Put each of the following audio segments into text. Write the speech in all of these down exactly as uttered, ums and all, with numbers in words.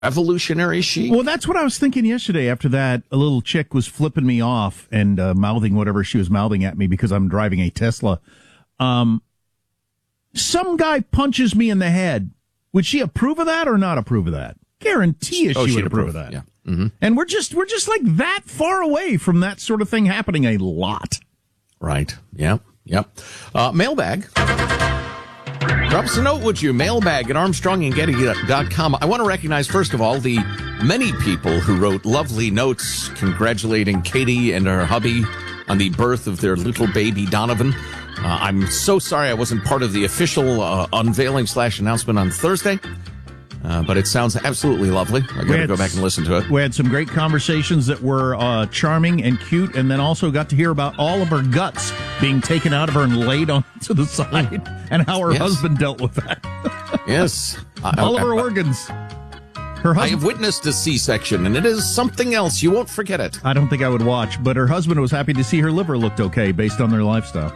revolutionary chic. Well, that's what I was thinking yesterday after that. A little chick was flipping me off and uh, mouthing whatever she was mouthing at me because I'm driving a Tesla. Um, some guy punches me in the head. Would she approve of that or not approve of that? Guarantee you oh, she she'd would approve approve of that. Yeah. Mm-hmm. And we're just we're just like that far away from that sort of thing happening a lot. Right. Yep. Yep. Uh, mailbag. Drop us a note, would you? Mailbag at armstrong and getty dot com. I want to recognize, first of all, the many people who wrote lovely notes congratulating Katie and her hubby on the birth of their little baby Donovan. Uh, I'm so sorry I wasn't part of the official uh, unveiling slash announcement on Thursday. Uh, but it sounds absolutely lovely. I got to go back and listen to it. We had some great conversations that were uh, charming and cute, and then also got to hear about all of her guts being taken out of her and laid onto the side, and how her yes. husband dealt with that. Yes. all I, I, of her I, organs. Her husband, I have witnessed a C-section, and it is something else. You won't forget it. I don't think I would watch, but her husband was happy to see her liver looked okay based on their lifestyle.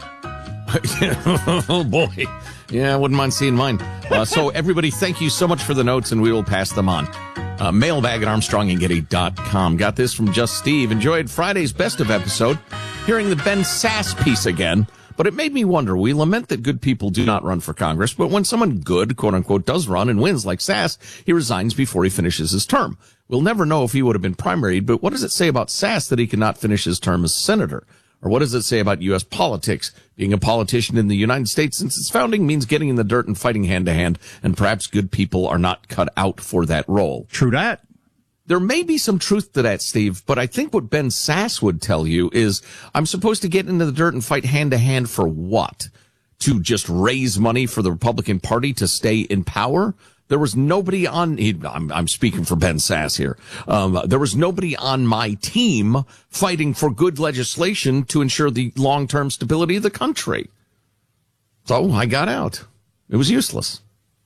Oh, boy. Yeah, I wouldn't mind seeing mine. Uh, so, everybody, thank you so much for the notes, and we will pass them on. Uh, mailbag at armstrong and getty dot com. Got this from Just Steve. Enjoyed Friday's best of episode, hearing the Ben Sass piece again. But it made me wonder. We lament that good people do not run for Congress, but when someone good, quote-unquote, does run and wins like Sass, he resigns before he finishes his term. We'll never know if he would have been primaried, but what does it say about Sass that he cannot finish his term as senator? Or what does it say about U S politics? Being a politician in the United States since its founding means getting in the dirt and fighting hand-to-hand, and perhaps good people are not cut out for that role. True that. There may be some truth to that, Steve, but I think what Ben Sass would tell you is I'm supposed to get into the dirt and fight hand-to-hand for what? To just raise money for the Republican Party to stay in power? There was nobody on, he, I'm, I'm speaking for Ben Sass here. Um, there was nobody on my team fighting for good legislation to ensure the long-term stability of the country. So I got out. It was useless.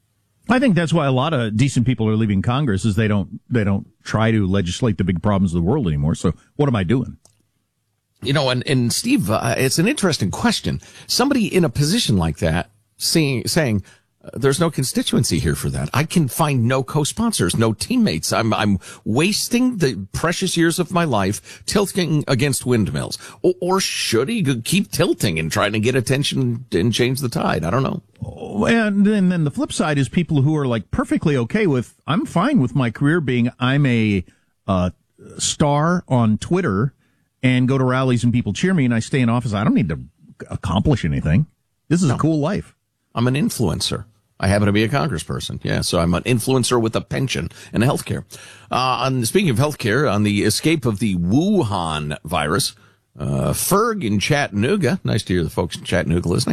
I think that's why a lot of decent people are leaving Congress, is they don't, they don't try to legislate the big problems of the world anymore. So what am I doing? You know, and, and Steve, uh, it's an interesting question. Somebody in a position like that saying, saying, there's no constituency here for that. I can find no co-sponsors, no teammates. I'm I'm wasting the precious years of my life tilting against windmills. Or, or should he keep tilting and trying to get attention and change the tide? I don't know. And then, then the flip side is people who are like perfectly okay with, I'm fine with my career being, I'm a uh, star on Twitter and go to rallies and people cheer me and I stay in office. I don't need to accomplish anything. This is no. a cool life. I'm an influencer. I happen to be a congressperson. Yeah, so I'm an influencer with a pension and health care. Uh, on, speaking of health care, on the escape of the Wuhan virus, uh, Ferg in Chattanooga, nice to hear the folks in Chattanooga listening,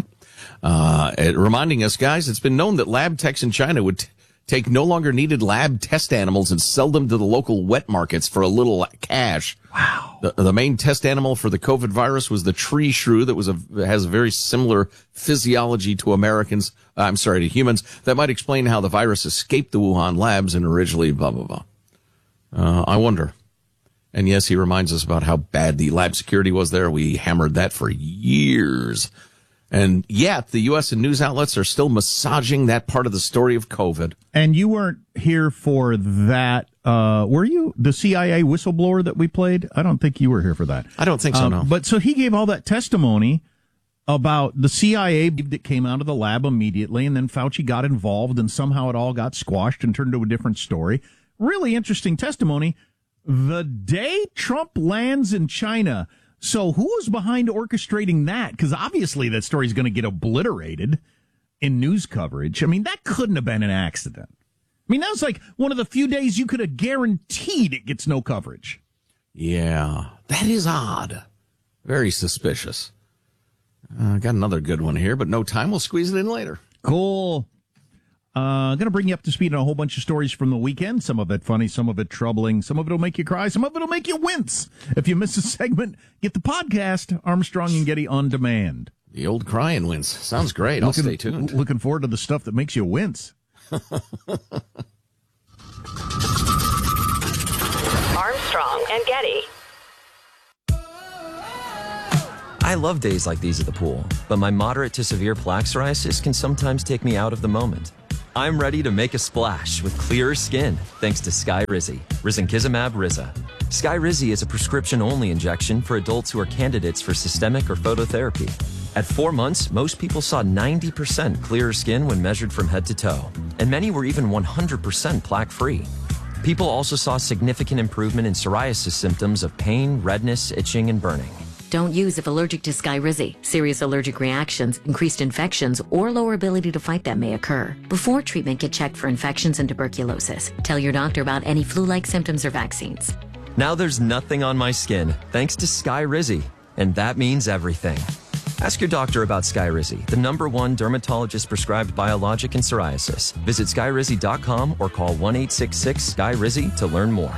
uh, it, reminding us, guys, it's been known that lab techs in China would t- take no longer needed lab test animals and sell them to the local wet markets for a little cash. Wow. The, the main test animal for the COVID virus was the tree shrew that was a, has a very similar physiology to Americans. Uh, I'm sorry, to humans. That might explain how the virus escaped the Wuhan labs and originally blah, blah, blah. Uh, I wonder. And yes, he reminds us about how bad the lab security was there. We hammered that for years. And yet, the U S and news outlets are still massaging that part of the story of COVID. And you weren't here for that, uh, were you? The C I A whistleblower that we played? I don't think you were here for that. I don't think so, um, no. But so he gave all that testimony about the C I A that came out of the lab immediately, and then Fauci got involved, and somehow it all got squashed and turned into a different story. Really interesting testimony. The day Trump lands in China... So who was behind orchestrating that? Because obviously that story's going to get obliterated in news coverage. I mean, that couldn't have been an accident. I mean, that was like one of the few days you could have guaranteed it gets no coverage. Yeah, that is odd. Very suspicious. I uh, got another good one here, but no time. We'll squeeze it in later. Cool. Uh, going to bring you up to speed on a whole bunch of stories from the weekend. Some of it funny, some of it troubling, some of it will make you cry, some of it will make you wince. If you miss a segment, get the podcast, Armstrong and Getty On Demand. The old cry and wince. Sounds great. I'll looking, stay tuned. Looking forward to the stuff that makes you wince. Armstrong and Getty. I love days like these at the pool, but my moderate to severe plaque psoriasis can sometimes take me out of the moment. I'm ready to make a splash with clearer skin thanks to Skyrizi, risankizumab Riza. Skyrizi is a prescription-only injection for adults who are candidates for systemic or phototherapy. At four months, most people saw ninety percent clearer skin when measured from head to toe, and many were even one hundred percent plaque-free. People also saw significant improvement in psoriasis symptoms of pain, redness, itching, and burning. Don't use if allergic to Skyrizi. Serious allergic reactions, increased infections, or lower ability to fight them may occur. Before treatment, get checked for infections and tuberculosis. Tell your doctor about any flu-like symptoms or vaccines. Now there's nothing on my skin thanks to Skyrizi, and that means everything. Ask your doctor about Skyrizi, the number one dermatologist-prescribed biologic in psoriasis. Visit skyrizi dot com or call one eight six six Sky Rizi to learn more.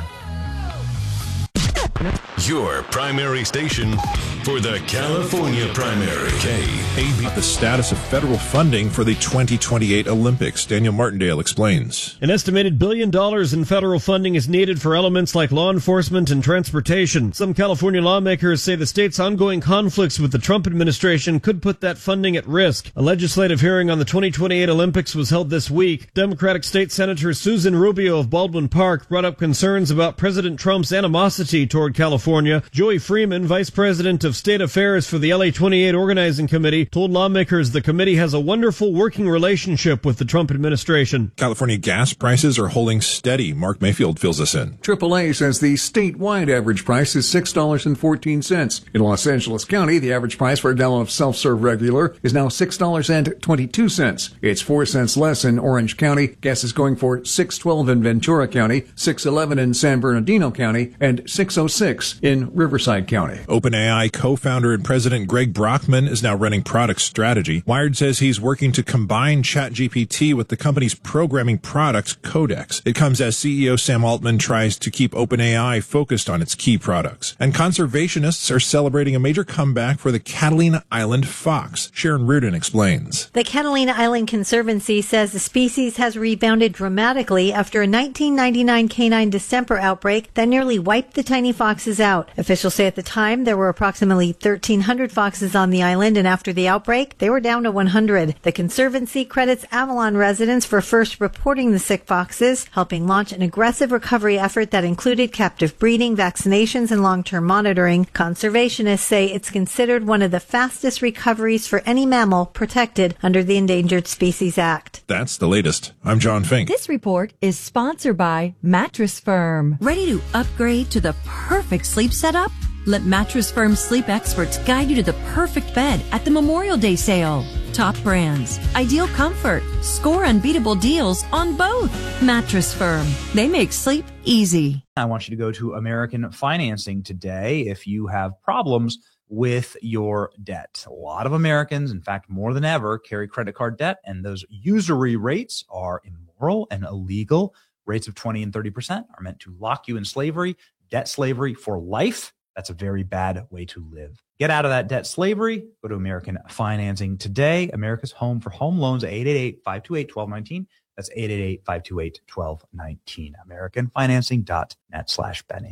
Your primary station for the California primary. K A B. The status of federal funding for the twenty twenty-eight Olympics. Daniel Martindale explains. An estimated billion dollars in federal funding is needed for elements like law enforcement and transportation. Some California lawmakers say the state's ongoing conflicts with the Trump administration could put that funding at risk. A legislative hearing on the twenty twenty-eight Olympics was held this week. Democratic State Senator Susan Rubio of Baldwin Park brought up concerns about President Trump's animosity toward California. Joey Freeman, Vice President of State Affairs for the L A twenty-eight Organizing Committee, told lawmakers the committee has a wonderful working relationship with the Trump administration. California gas prices are holding steady. Mark Mayfield fills us in. triple A says the statewide average price is six dollars and fourteen cents. In Los Angeles County, the average price for a gallon of self-serve regular is now six dollars and twenty-two cents. It's four cents less in Orange County. Gas is going for six dollars and twelve cents in Ventura County, six dollars and eleven cents in San Bernardino County, and six dollars and six cents in Riverside County. OpenAI co-founder and president Greg Brockman is now running product strategy. Wired says he's working to combine ChatGPT with the company's programming product, Codex. It comes as C E O Sam Altman tries to keep OpenAI focused on its key products. And conservationists are celebrating a major comeback for the Catalina Island fox. Sharon Reardon explains. The Catalina Island Conservancy says the species has rebounded dramatically after a nineteen ninety-nine canine distemper outbreak that nearly wiped the tiny foxes out. Officials say at the time there were approximately thirteen hundred foxes on the island, and after the outbreak, they were down to one hundred. The Conservancy credits Avalon residents for first reporting the sick foxes, helping launch an aggressive recovery effort that included captive breeding, vaccinations, and long-term monitoring. Conservationists say it's considered one of the fastest recoveries for any mammal protected under the Endangered Species Act. That's the latest. I'm John Fink. This report is sponsored by Mattress Firm. Ready to upgrade to the perfect sleep setup? Let Mattress Firm's sleep experts guide you to the perfect bed at the Memorial Day sale. Top brands, ideal comfort, score unbeatable deals on both. Mattress Firm. They make sleep easy. I want you to go to American Financing today if you have problems with your debt. A lot of Americans, in fact, more than ever, carry credit card debt, and those usury rates are immoral and illegal. Rates of twenty and thirty percent are meant to lock you in slavery, debt slavery for life. That's a very bad way to live. Get out of that debt slavery. Go to American Financing today. America's home for home loans, eight eight eight, five two eight, one two one nine. That's eight eight eight, five two eight, one two one nine. American Financing dot net slash Benny.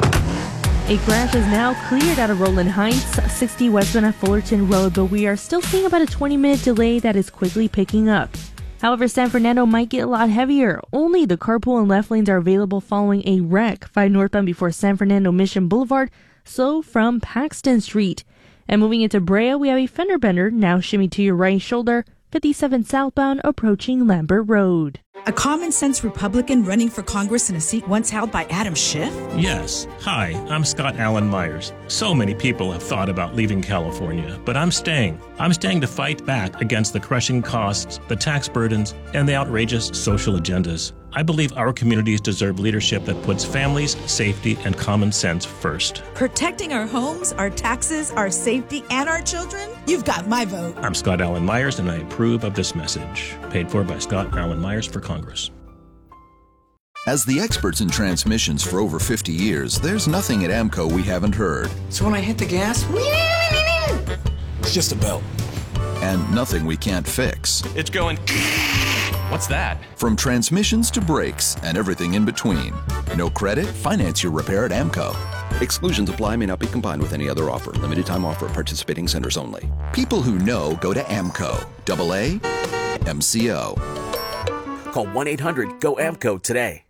A crash is now cleared out of Rowland Heights, sixty westbound at Fullerton Road, but we are still seeing about a twenty minute delay that is quickly picking up. However, San Fernando might get a lot heavier. Only the carpool and left lanes are available following a wreck, five northbound before San Fernando Mission Boulevard, so from Paxton Street. And moving into Brea, we have a fender bender, now shimmy to your right shoulder, fifty-seven southbound approaching Lambert Road. A common-sense Republican running for Congress in a seat once held by Adam Schiff? Yes. Hi, I'm Scott Allen Myers. So many people have thought about leaving California, but I'm staying. I'm staying to fight back against the crushing costs, the tax burdens, and the outrageous social agendas. I believe our communities deserve leadership that puts families, safety, and common sense first. Protecting our homes, our taxes, our safety, and our children? You've got my vote. I'm Scott Allen Myers, and I approve of this message. Paid for by Scott Allen Myers for Congress. As the experts in transmissions for over fifty years, there's nothing at AMCO we haven't heard. So when I hit the gas, it's just a belt. And nothing we can't fix. It's going... What's that? From transmissions to brakes and everything in between. No credit? Finance your repair at AMCO. Exclusions apply, may not be combined with any other offer. Limited time offer at participating centers only. People who know go to AMCO. Double A, M C O. Call one eight hundred G O A M C O today.